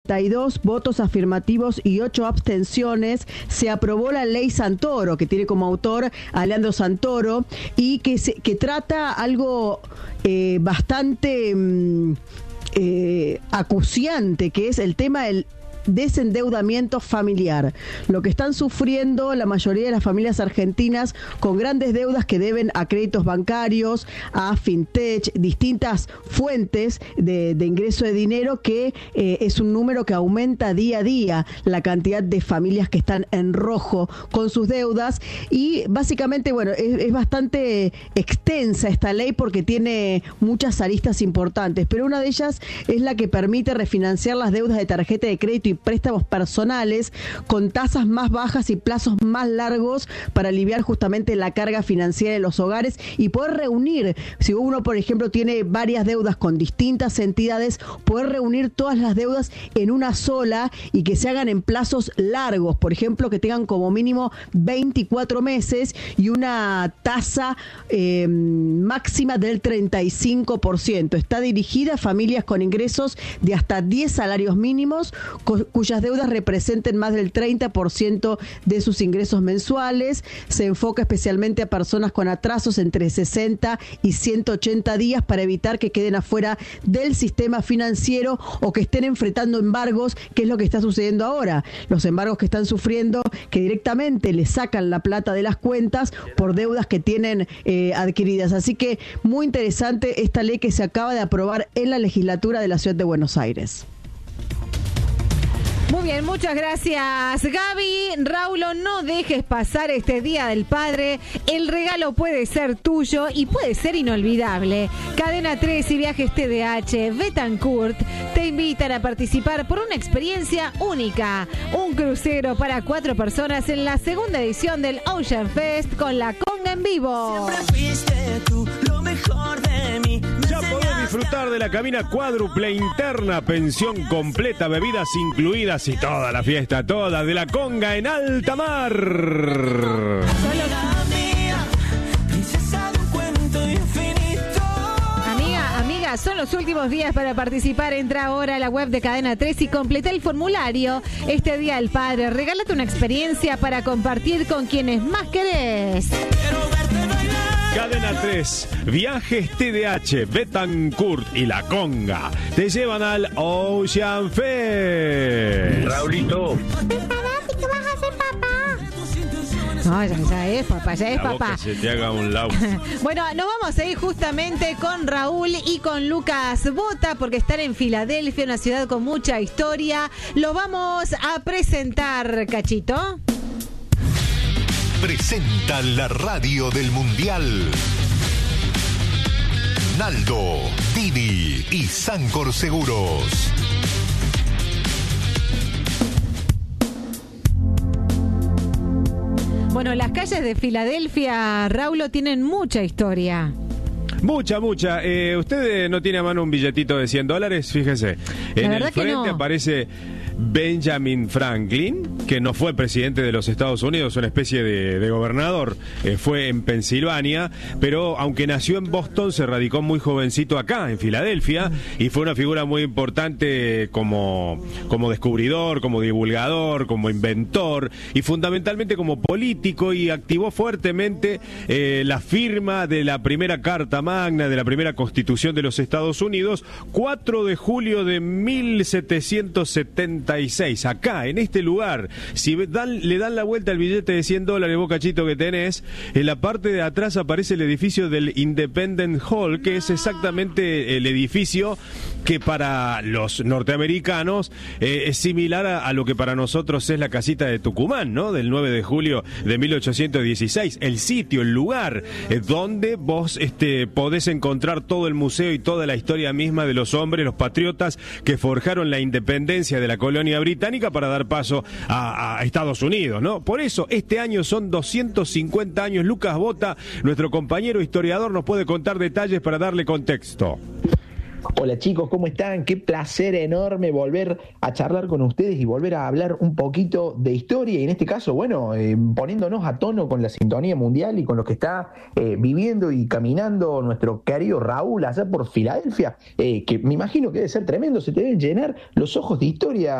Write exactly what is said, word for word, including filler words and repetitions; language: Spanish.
noventa y dos votos afirmativos y ocho abstenciones, se aprobó la ley Santoro, que tiene como autor a Leandro Santoro, y que, se, que trata algo eh, bastante mm, eh, acuciante, que es el tema del desendeudamiento familiar, lo que están sufriendo la mayoría de las familias argentinas con grandes deudas que deben a créditos bancarios, a fintech, distintas fuentes de, de ingreso de dinero, que eh, es un número que aumenta día a día la cantidad de familias que están en rojo con sus deudas. Y básicamente, bueno, es, es bastante extensa esta ley porque tiene muchas aristas importantes, pero una de ellas es la que permite refinanciar las deudas de tarjeta de crédito y préstamos personales con tasas más bajas y plazos más largos para aliviar justamente la carga financiera de los hogares y poder reunir, si uno por ejemplo tiene varias deudas con distintas entidades, poder reunir todas las deudas en una sola y que se hagan en plazos largos, por ejemplo que tengan como mínimo veinticuatro meses y una tasa eh, máxima del treinta y cinco por ciento. Está dirigida a familias con ingresos de hasta diez salarios mínimos, cuyas deudas representen más del treinta por ciento de sus ingresos mensuales. Se enfoca especialmente a personas con atrasos entre sesenta y ciento ochenta días para evitar que queden afuera del sistema financiero o que estén enfrentando embargos, que es lo que está sucediendo ahora. Los embargos que están sufriendo, que directamente les sacan la plata de las cuentas por deudas que tienen eh, adquiridas. Así que muy interesante esta ley que se acaba de aprobar en la legislatura de la Ciudad de Buenos Aires. Muy bien, muchas gracias, Gaby. Raulo, no dejes pasar este Día del Padre. El regalo puede ser tuyo y puede ser inolvidable. Cadena tres y Viajes T D H Betancourt te invitan a participar por una experiencia única. Un crucero para cuatro personas en la segunda edición del Ocean Fest con la conga en vivo. Siempre fuiste tú lo mejor de mí. Ya podés disfrutar de la cabina cuádruple interna, pensión completa, bebidas incluidas y toda la fiesta, toda de la conga en alta mar. Amiga, amiga, son los últimos días para participar. Entra ahora a la web de Cadena tres y completa el formulario. Este Día del Padre, regálate una experiencia para compartir con quienes más querés. Cadena tres, Viajes T D H, Betancourt y La Conga te llevan al Ocean Fest. Raulito. ¿Qué vas a hacer, papá? No, ya, ya es papá, ya es La papá. boca se te haga un lado. Bueno, nos vamos a ir justamente con Raúl y con Lucas Bota porque están en Filadelfia, una ciudad con mucha historia. Lo vamos a presentar, Cachito. Presenta la radio del Mundial. Naldo, Didi y Sancor Seguros. Bueno, las calles de Filadelfia, Raulo, tienen mucha historia. Mucha, mucha. Eh, usted no tiene a mano un billetito de cien dólares, fíjese. La En verdad el que frente no. aparece Benjamin Franklin, que no fue presidente de los Estados Unidos, una especie de, de gobernador, eh, fue en Pensilvania, pero aunque nació en Boston, se radicó muy jovencito acá, en Filadelfia, y fue una figura muy importante como, como descubridor, como divulgador, como inventor, y fundamentalmente como político, y activó fuertemente eh, la firma de la primera Carta Magna, de la primera Constitución de los Estados Unidos, cuatro de julio de mil setecientos setenta y seis, acá, en este lugar. Si dan, le dan la vuelta al billete de cien dólares, vos, Cachito, que tenés, en la parte de atrás aparece el edificio del Independence Hall, que es exactamente el edificio que para los norteamericanos eh, es similar a, a lo que para nosotros es la casita de Tucumán, ¿no? Del nueve de julio de mil ochocientos dieciséis. El sitio, el lugar eh, donde vos este, podés encontrar todo el museo y toda la historia misma de los hombres, los patriotas que forjaron la independencia de la colonia británica para dar paso a, a Estados Unidos, ¿no? Por eso, este año son doscientos cincuenta años. Lucas Bota, nuestro compañero historiador, nos puede contar detalles para darle contexto. Hola chicos, ¿cómo están? Qué placer enorme volver a charlar con ustedes y volver a hablar un poquito de historia y en este caso, bueno, eh, poniéndonos a tono con la sintonía mundial y con lo que está eh, viviendo y caminando nuestro querido Raúl allá por Filadelfia, eh, que me imagino que debe ser tremendo, se te deben llenar los ojos de historia.